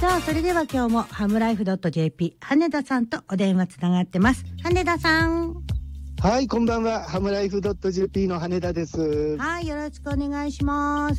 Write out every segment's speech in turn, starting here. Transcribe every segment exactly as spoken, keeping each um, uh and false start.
さあ、それでは今日もハムライフ .jp 羽田さんとお電話つながってます。羽田さん。 はい、こんばんは。ハムライフ .jp の羽田です。 はい、よろしくお願いします。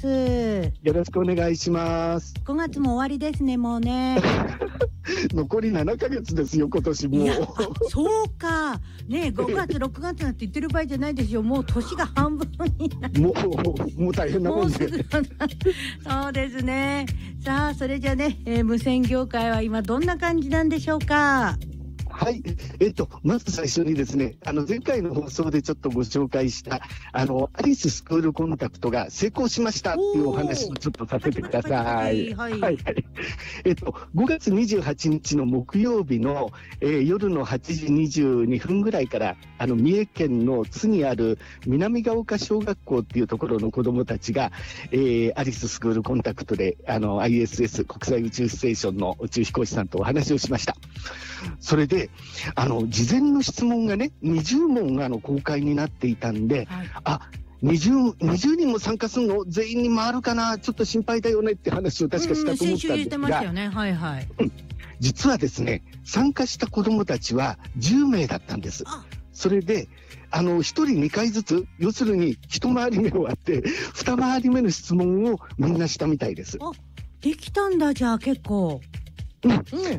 よろしくお願いします。 ごがつも終わりですね、もうね。 残りななかげつですよ、今年も。 いや、そうか。ね、ごがつ、ろくがつなんて言ってる場合じゃないですよ。もう年が半分になる。 もう、もう大変なもんで。 そうですね。さあ、それじゃね、えー、無線業界は今どんな感じなんでしょうか。 はい、えっと、まず最初にですね、あの前回の放送でちょっとご紹介したあのアリススクールコンタクトが成功しましたっていうお話をちょっとさせてください。はい、はい、えっとごがつにじゅうはちにちの木曜日の、えー、夜のはちじにじゅうにふんぐらいからあの三重県の津にある南ヶ丘小学校っていうところの子どもたちが、えー、アリススクールコンタクトであの アイエスエス 国際宇宙ステーションの宇宙飛行士さんとお話をしました。それであの事前の質問がねにじゅうもんあの公開になっていたんで、はい、あにじゅう、にじゅうにんも参加するの全員に回るかな、ちょっと心配だよねって話を確かしたと思ったんですが、うん、先週言ってましたよね。はいはい、うん、実はですね参加した子どもたちはじゅうめいだったんです。それであのひとりにかいずつ、要するに一回り目終わって二回り目の質問をみんなしたみたいです。 あ、できたんだ。じゃあ結構うん、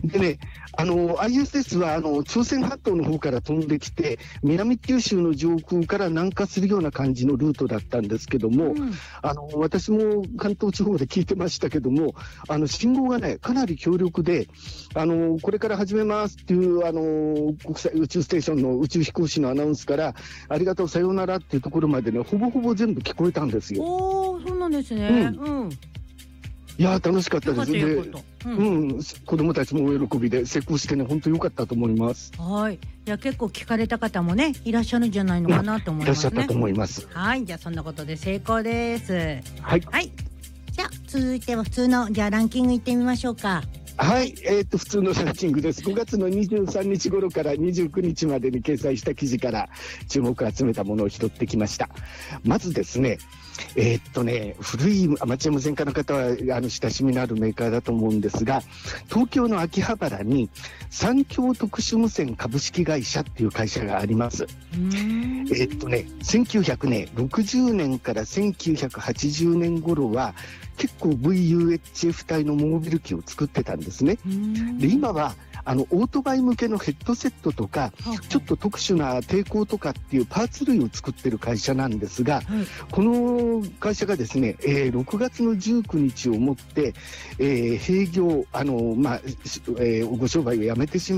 でね、あの アイエスエス はあの朝鮮半島の方から飛んできて南九州の上空から南下するような感じのルートだったんですけども、うん、あの私も関東地方で聞いてましたけども、あの信号がねかなり強力で、あのこれから始めますっていうあの国際宇宙ステーションの宇宙飛行士のアナウンスからありがとうさようならっていうところまでねほぼほぼ全部聞こえたんですよ。 おー、そうなんですね。うん、うん、 いや楽しかったです。で、うん、うん、子供たちもお喜びで成功してね本当良かったと思います。 はい。じゃあ結構聞かれた方もねいらっしゃるんじゃないのかなと思いますね。 いらっしゃったと思います。 はい。じゃあそんなことで成功です。 はい。 はい。じゃあ続いては普通のじゃあランキングいってみましょうか。 はい、えー、っと普通のランキングです。ごがつのにじゅうさんにち頃からにじゅうくにちまでに掲載した記事から注目を集めたものを拾ってきました。まずですね、えー、っとね古いアマチュア無線化の方はあの親しみのあるメーカーだと思うんですが、東京の秋葉原に三共特殊無線株式会社っていう会社があります。えー、っとねせんきゅうひゃくろくじゅうねんからせんきゅうひゃくはちじゅうねん頃は結構 ブイユーエイチエフ 帯のモービル機を作ってたんですね。で今はあのオートバイ向けのヘッドセットとか、ちょっと特殊な抵抗とかっていうパーツ類を作ってる会社なんですが、はい、この会社がですね、えー、ろくがつのじゅうくにちをもって、えー、閉業あの、まあえー、ご商売をやめてしま